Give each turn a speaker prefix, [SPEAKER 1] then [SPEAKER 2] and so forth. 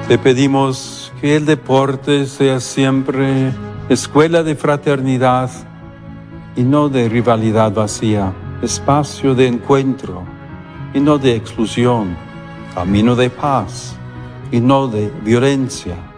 [SPEAKER 1] Te pedimos que el deporte sea siempre escuela de fraternidad y no de rivalidad vacía, espacio de encuentro y no de exclusión, camino de paz y no de violencia.